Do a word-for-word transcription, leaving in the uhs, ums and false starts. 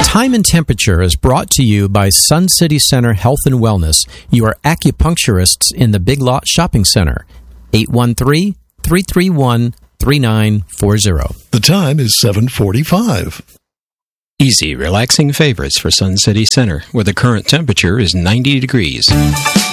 Time and Temperature is brought to you by Sun City Center Health and Wellness, your acupuncturists in the Big Lot Shopping Center. eight one three, three three one, three nine four zero. The time is seven forty-five. Easy, relaxing favorites for Sun City Center, where the current temperature is ninety degrees.